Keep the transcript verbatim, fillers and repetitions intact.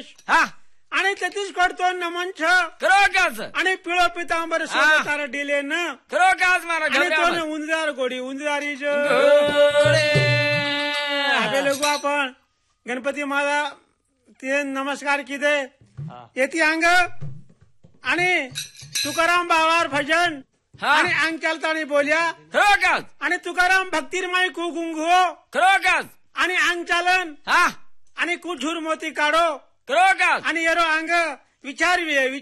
वेश हा आणि तेथीच करतो नमन छ खरोखरच आणि पिळो पितांबर सोबत तारा डिले न खरोखरच मारा आणि तो घबऱ्या उंदरार गोडी उंदरारी गोडे. लोक आपण गणपती मला ते नमस्कार किदे येते अंग आणि तुकाराम बाबार भजन हा. आणि अंग चालताना बोल्या खरोखरच आणि तुकाराम भक्तिरमाई कु गुंगो खरोखरच आणि अंग चालन हा आणि कुझूर मोती काढो खरोखरच आणि येरो अंग विचार